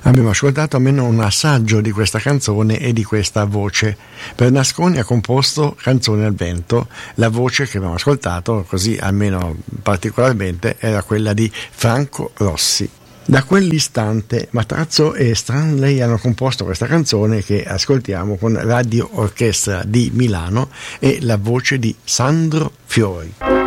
Abbiamo ascoltato almeno un assaggio di questa canzone e di questa voce. Bernasconi ha composto Canzone al vento, la voce che abbiamo ascoltato, così almeno particolarmente, era quella di Franco Rossi. Da quell'istante Matarazzo e Stanley hanno composto questa canzone che ascoltiamo con Radio Orchestra di Milano e la voce di Sandro Fiori.